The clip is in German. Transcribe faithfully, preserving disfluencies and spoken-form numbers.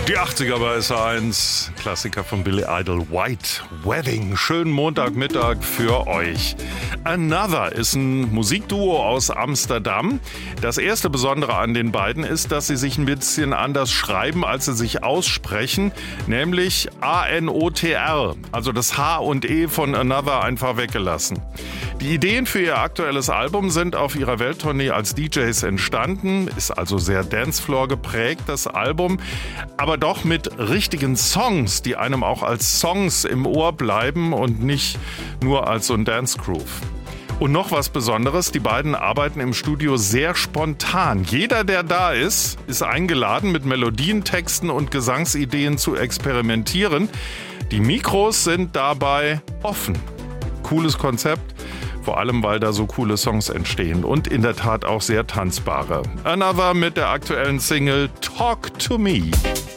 Die achtziger bei S A eins, Klassiker von Billy Idol, White Wedding. Schönen Montagmittag für euch. Another ist ein Musikduo aus Amsterdam. Das erste Besondere an den beiden ist, dass sie sich ein bisschen anders schreiben, als sie sich aussprechen, nämlich A N O T R, also das H und E von Another einfach weggelassen. Die Ideen für ihr aktuelles Album sind auf ihrer Welttournee als D Js entstanden, ist also sehr Dancefloor geprägt, das Album, aber doch mit richtigen Songs, die einem auch als Songs im Ohr bleiben und nicht nur als so ein Dance-Groove. Und noch was Besonderes, die beiden arbeiten im Studio sehr spontan. Jeder, der da ist, ist eingeladen, mit Melodien, Texten und Gesangsideen zu experimentieren. Die Mikros sind dabei offen. Cooles Konzept, vor allem weil da so coole Songs entstehen und in der Tat auch sehr tanzbare. Another mit der aktuellen Single Talk to Me.